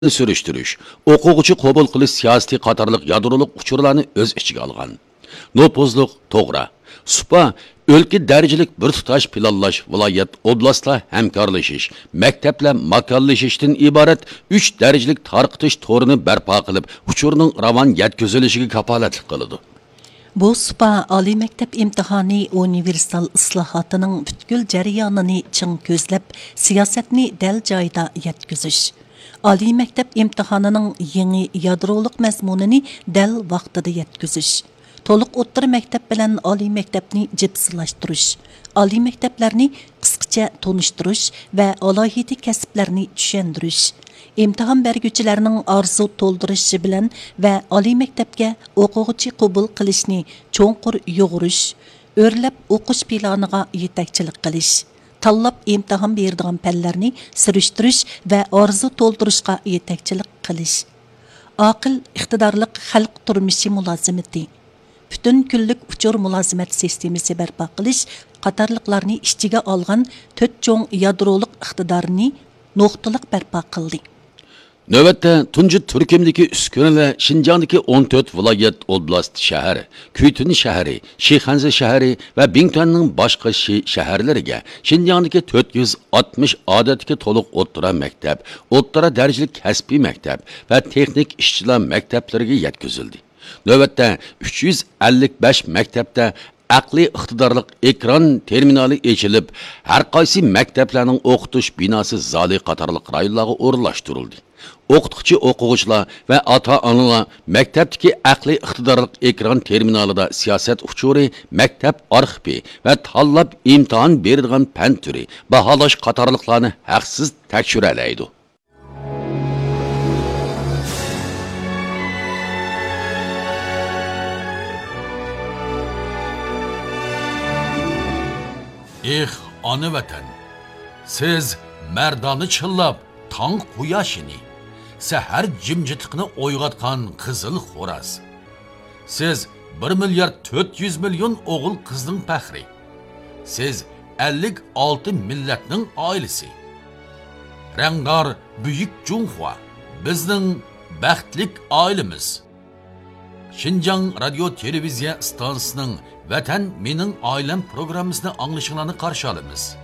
sürüştürüş, o'quvchi qabul qilish siyosiy qatorliq yadroliq uchurlarni o'z ichiga olgan. Nopozliq to'g'ri. Supa o'lka darajalik bir tutash planlash, viloyat oblastlar hamkorlashish, maktablar makonlashishdan iborat 3 darajalik tarqitish to'rini barpo qilib, uchurning ravon yetkazilishiga kafolatlik qiladi. Bu supa oliy maktab imtihoni universal islohotining butkul jarayonini ching ko'zlab, siyosatni dal joyida yetkazish. Oliy maktab imtihonining yangi yadroliq mazmunini dal vaqtida yetkazish. To'liq o'rta maktab bilan oliy maktabni jipslashtirish. Oliy maktablarni qisqacha tonishtirish va alohida kasblarni tushuntirish. İmtihan bergüçilərinin arzu to'ldirishi bilan va oliy maktabga o'quvchi qabul qilishni cho'nqur yo'g'irish, o'rlab o'qish planiga yetakchilik qilish, tanlab imtihon beradigan fanlarni surishtirish va arzu to'ldirishga yetakchilik qilish. Aqil iqtidorliq xalq turmushi mulozimati, butun kunlik uchur mulozimat sistemasi barpo qilish qatorliqlarni ichiga olgan 4 cho'ng yadroliq iqtidorni nuqtaliq barpo qildi. Növbətdə tuncu Türkiyəmdəki üskünələ Şinjan'daki 14 vilayet oblast şəhəri, Kütün şəhəri, Şixanzi şəhəri və Bingtuanның başqa şəhərlərinə Şinjan'daki 460 adətki toluq o'ttira məktəb, o'ttira dərəcəlik kəsbi məktəb və texnik işçilər məktəblərinə yetkizildi. Növbətdə 355 məktəbdə aqli iqtidorliq ekran terminali ochilib, har qaysi maktablarning o'qitish binosi zali qatorliq rayonlarga o'rnashtirildi. O'qituvchi o'quvchilar va ota-onalar maktabdagi aqli iqtidorliq ekran terminalida siyosat uchuri, maktab arxivi va tanlab imtihon beradigan fan turi, baholash qatorliqlarni haqsiz tekshiralaydi. Ana vatan, siz merdani chillab, tong quyoshini, sahar jimjitlikni o'yg'atgan qizil xo'raz. Siz 1 milyard 400 milyon o'g'il qizning faxri. Siz 56 millatning oilasi. Rangdor buyuk Junxua, bizning baxtlik oilamiz. Şinjan Radio Televiziya stansiyasining Vatan mening oilam programmasini anglashinglarni qarshi olamiz.